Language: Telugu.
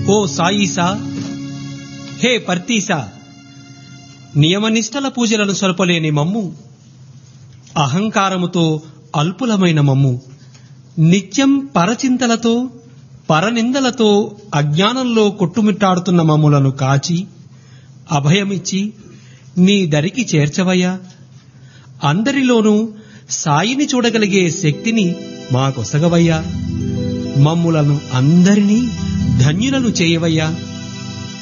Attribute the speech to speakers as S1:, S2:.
S1: ఓ సాయీసా, హే పర్తీసా, నియమనిష్టల పూజలను సొలపలేని మమ్ము, అహంకారముతో అల్పులమైన మమ్ము, నిత్యం పరచింతలతో పరనిందలతో అజ్ఞానంలో కొట్టుమిట్టాడుతున్న మమ్ములను కాచి అభయమిచ్చి నీ దరికి చేర్చవయ్యా. అందరిలోనూ సాయిని చూడగలిగే శక్తిని మాకొసగవయ్యా. మమ్ములను అందరినీ ధన్యులను చేయవయ్యా.